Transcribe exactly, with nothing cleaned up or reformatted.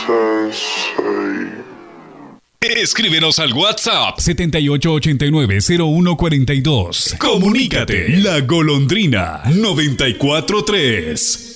Sensei. Escríbenos al WhatsApp setenta y ocho ochenta y nueve cero uno cuarenta y dos. Comunícate. La Golondrina noventa y cuatro tres.